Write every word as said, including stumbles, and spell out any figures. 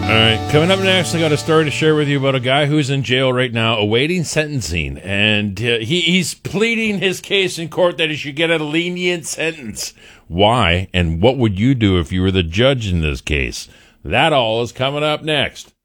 All right, coming up next, I got a story to share with you about a guy who's in jail right now awaiting sentencing, and uh, he, he's pleading his case in court that he should get a lenient sentence. Why, and what would you do if you were the judge in this case? That all is coming up next.